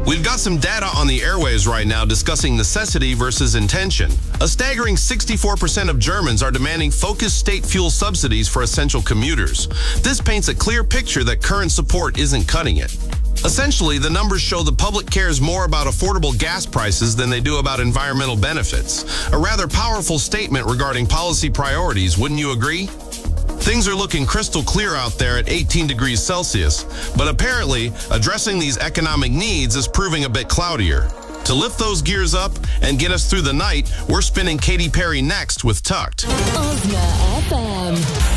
We've got some data on the airwaves right now discussing necessity versus intention. A staggering 64% of Germans are demanding focused state fuel subsidies for essential commuters. This paints a clear picture that current support isn't cutting it. Essentially, the numbers show the public cares more about affordable gas prices than they do about environmental benefits. A rather powerful statement regarding policy priorities, wouldn't you agree? Things are looking crystal clear out there at 18 degrees Celsius, but apparently, addressing these economic needs is proving a bit cloudier. To lift those gears up and get us through the night, we're spinning Katy Perry next with Tucked. Ozma FM.